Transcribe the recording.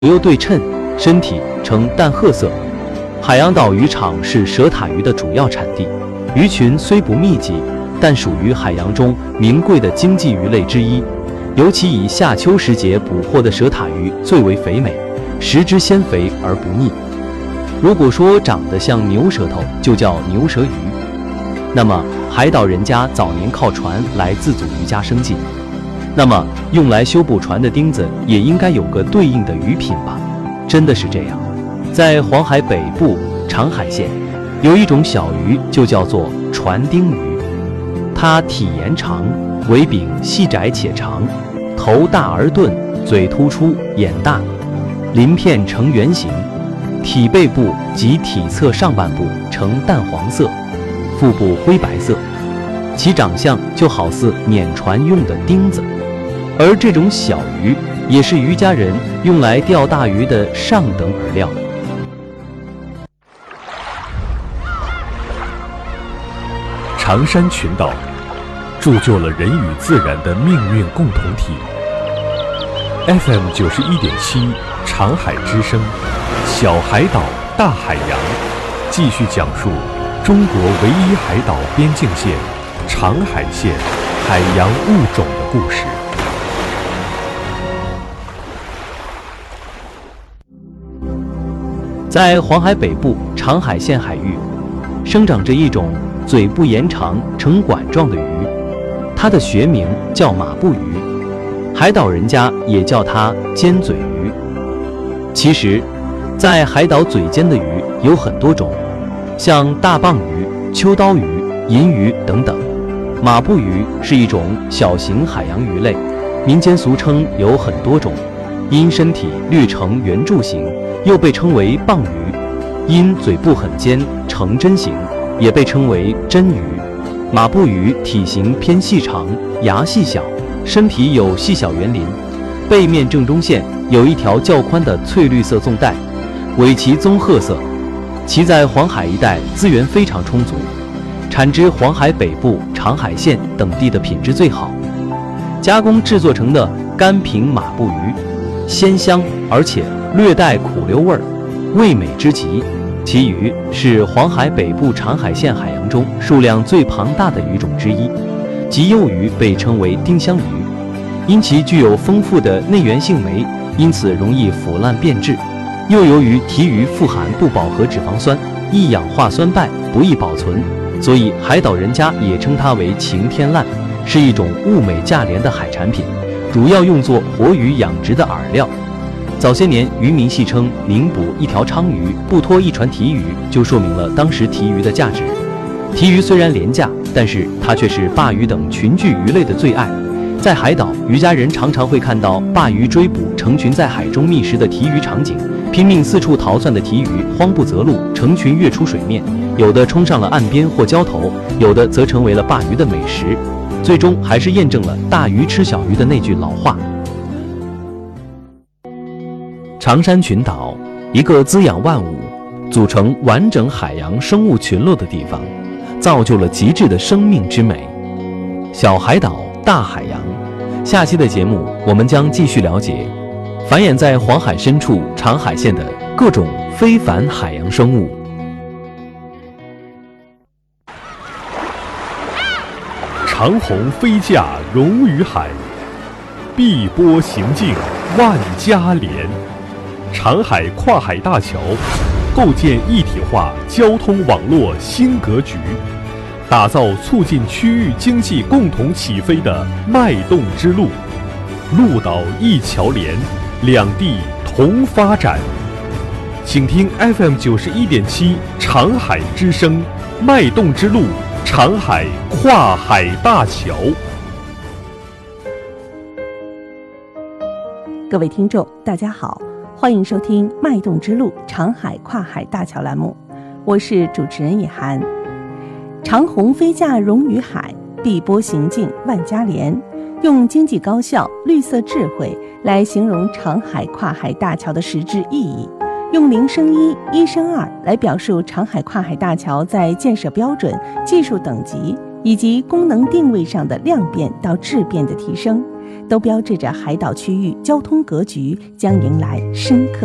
右对称，身体呈淡褐色。海洋岛渔场是蛇塔鱼的主要产地，鱼群虽不密集，但属于海洋中名贵的经济鱼类之一。尤其以夏秋时节捕获的蛇塔鱼最为肥美，食之鲜肥而不腻。如果说长得像牛舌头，就叫牛舌鱼。那么海岛人家早年靠船来自组渔家生计，那么用来修补船的钉子也应该有个对应的鱼品吧？真的是这样。在黄海北部长海县，有一种小鱼就叫做船钉鱼，它体延长，尾柄细窄且长，头大而钝，嘴突出，眼大，鳞片呈圆形，体背部及体侧上半部呈淡黄色，腹部灰白色，其长相就好似碾船用的钉子。而这种小鱼也是渔家人用来钓大鱼的上等饵料。 长山群岛铸就了人与自然的命运共同体。FM 91.7长海之声，小海岛大海洋，继续讲述中国唯一海岛边境线长海县海洋物种的故事。 在黄海北部长海县海域，生长着一种嘴部延长呈管状的鱼，它的学名叫马步鱼，海岛人家也叫它尖嘴鱼。其实，在海岛嘴尖的鱼有很多种，像大棒鱼、秋刀鱼、银鱼等等。马步鱼是一种小型海洋鱼类，民间俗称有很多种，因身体略呈圆柱形，又被称为棒鱼；因嘴部很尖，呈针形，也被称为针鱼。马步鱼体型偏细长，牙细小，身体有细小圆鳞，背面正中线有一条较宽的翠绿色纵带，尾鳍棕褐色。其在黄海一带资源非常充足，产之黄海北部长海县等地的品质最好，加工制作成的干平马步鱼鲜香，而且略带苦溜味儿，味美之极。其鱼是黄海北部长海县海洋中数量最庞大的鱼种之一，其幼鱼被称为丁香鱼，因其具有丰富的内源性酶，因此容易腐烂变质。又由于提鱼富含不饱和脂肪酸，易氧化酸败，不易保存，所以海岛人家也称它为晴天烂，是一种物美价廉的海产品，主要用作活鱼养殖的饵料。早些年，渔民戏称宁捕一条鲳鱼，不拖一船提鱼，就说明了当时提鱼的价值。提鱼虽然廉价，但是它却是鲅鱼等群聚鱼类的最爱。在海岛，渔家人常常会看到鲅鱼追捕成群在海中觅食的提鱼场景，拼命四处逃窜的提鱼慌不择路，成群跃出水面，有的冲上了岸边或礁头，有的则成为了鲅鱼的美食。最终还是验证了大鱼吃小鱼的那句老话。长山群岛，一个滋养万物、组成完整海洋生物群落的地方，造就了极致的生命之美。小海岛大海洋，下期的节目我们将继续了解繁衍在黄海深处长海县的各种非凡海洋生物。 长虹飞架融于海，碧波行径万家连。长海跨海大桥构建一体化交通网络新格局，打造促进区域经济共同起飞的脉动之路。陆岛一桥连，两地同发展。请听 FM 91.7长海之声，脉动之路，长海跨海大桥。 各位听众，大家好，欢迎收听《脉动之路长海跨海大桥》栏目，我是主持人野涵。长虹飞架融于海，碧波行径万家连，用经济高效、绿色智慧来形容长海跨海大桥的实质意义，用0升1、1升2来表述长海跨海大桥在建设标准、技术等级以及功能定位上的量变到质变的提升， 都标志着海岛区域交通格局将迎来深刻